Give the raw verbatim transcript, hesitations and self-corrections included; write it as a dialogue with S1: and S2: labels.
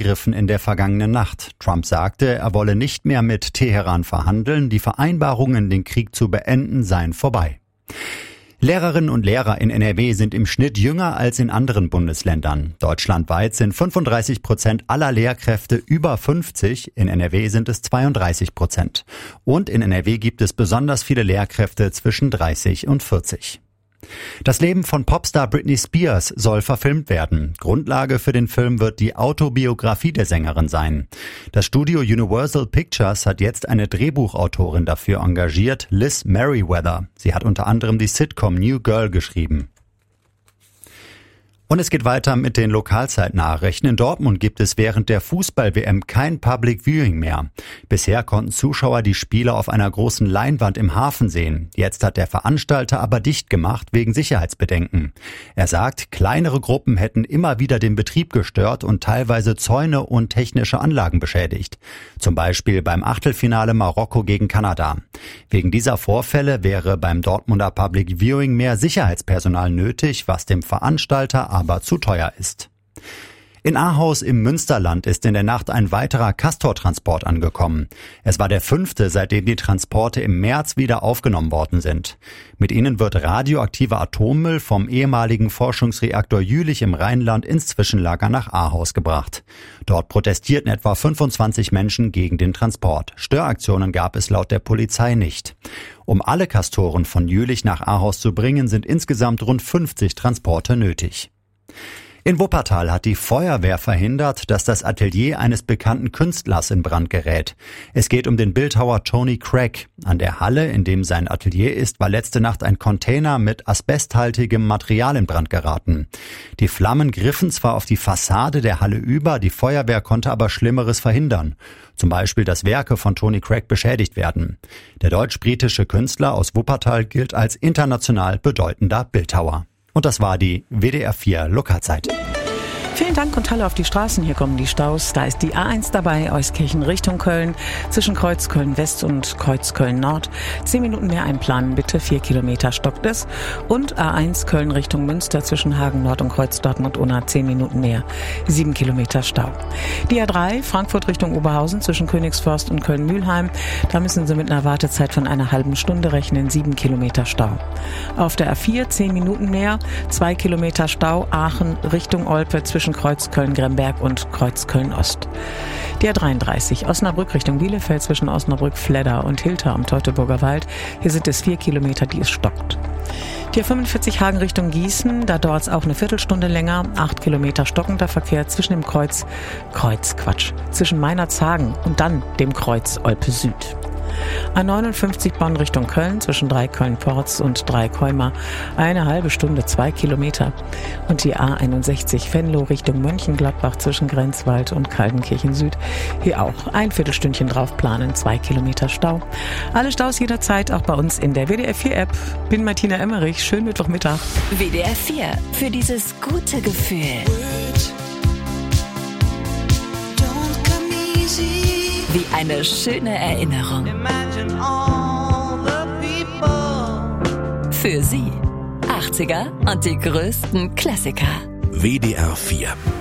S1: Angriffen in der vergangenen Nacht. Trump sagte, er wolle nicht mehr mit Teheran verhandeln, die Vereinbarungen, den Krieg zu beenden, seien vorbei. Lehrerinnen und Lehrer in N R W sind im Schnitt jünger als in anderen Bundesländern. Deutschlandweit sind fünfunddreißig Prozent aller Lehrkräfte über fünfzig, in N R W sind es zweiunddreißig Prozent. Und in N R W gibt es besonders viele Lehrkräfte zwischen dreißig und vierzig. Das Leben von Popstar Britney Spears soll verfilmt werden. Grundlage für den Film wird die Autobiografie der Sängerin sein. Das Studio Universal Pictures hat jetzt eine Drehbuchautorin dafür engagiert, Liz Meriwether. Sie hat unter anderem die Sitcom New Girl geschrieben. Und es geht weiter mit den Lokalzeitnachrichten. In Dortmund gibt es während der Fußball-W M kein Public Viewing mehr. Bisher konnten Zuschauer die Spiele auf einer großen Leinwand im Hafen sehen. Jetzt hat der Veranstalter aber dicht gemacht wegen Sicherheitsbedenken. Er sagt, kleinere Gruppen hätten immer wieder den Betrieb gestört und teilweise Zäune und technische Anlagen beschädigt. Zum Beispiel beim Achtelfinale Marokko gegen Kanada. Wegen dieser Vorfälle wäre beim Dortmunder Public Viewing mehr Sicherheitspersonal nötig, was dem Veranstalter aber zu teuer ist. In Ahaus im Münsterland ist in der Nacht ein weiterer Castor-Transport angekommen. Es war der fünfte, seitdem die Transporte im März wieder aufgenommen worden sind. Mit ihnen wird radioaktiver Atommüll vom ehemaligen Forschungsreaktor Jülich im Rheinland ins Zwischenlager nach Ahaus gebracht. Dort protestierten etwa fünfundzwanzig Menschen gegen den Transport. Störaktionen gab es laut der Polizei nicht. Um alle Castoren von Jülich nach Ahaus zu bringen, sind insgesamt rund fünfzig Transporte nötig. In Wuppertal hat die Feuerwehr verhindert, dass das Atelier eines bekannten Künstlers in Brand gerät. Es geht um den Bildhauer Tony Craig. An der Halle, in dem sein Atelier ist, war letzte Nacht ein Container mit asbesthaltigem Material in Brand geraten. Die Flammen griffen zwar auf die Fassade der Halle über, die Feuerwehr konnte aber Schlimmeres verhindern. Zum Beispiel, dass Werke von Tony Craig beschädigt werden. Der deutsch-britische Künstler aus Wuppertal gilt als international bedeutender Bildhauer. Und das war die W D R vier Lokalzeit.
S2: Vielen Dank und Hallo auf die Straßen. Hier kommen die Staus. Da ist die A eins dabei, Euskirchen Richtung Köln, zwischen Kreuz Köln West und Kreuz Köln Nord. Zehn Minuten mehr einplanen, bitte. Vier Kilometer stockt es. Und A eins Köln Richtung Münster, zwischen Hagen Nord und Kreuz Dortmund-Unna. Zehn Minuten mehr. Sieben Kilometer Stau. Die A drei, Frankfurt Richtung Oberhausen, zwischen Königsforst und Köln-Mühlheim. Da müssen Sie mit einer Wartezeit von einer halben Stunde rechnen. Sieben Kilometer Stau. Auf der A vier, zehn Minuten mehr. Zwei Kilometer Stau. Aachen Richtung Olpe, zwischen Kreuz Köln-Gremberg und Kreuz Köln-Ost. Die A dreiunddreißig, Osnabrück Richtung Bielefeld, zwischen Osnabrück, Fledder und Hilter am Teutoburger Wald. Hier sind es vier Kilometer, die es stockt. Die A fünfundvierzig Hagen Richtung Gießen, da dauert es auch eine Viertelstunde länger. Acht Kilometer stockender Verkehr zwischen dem Kreuz, Kreuz, Quatsch, zwischen Meinerzhagen und dann dem Kreuz Olpe Süd. A neunundfünfzig Bonn Richtung Köln, zwischen drei Köln-Porz und drei Keumer, eine halbe Stunde, zwei Kilometer. Und die A einundsechzig Venlo Richtung Mönchengladbach, zwischen Grenzwald und Kaltenkirchen Süd, hier auch ein Viertelstündchen drauf planen, zwei Kilometer Stau. Alle Staus jederzeit, auch bei uns in der W D R vier App. Bin Martina Emmerich, schönen Mittwochmittag.
S3: W D R vier, für dieses gute Gefühl. Wie eine schöne Erinnerung. Für Sie. achtziger und die größten Klassiker.
S4: W D R vier.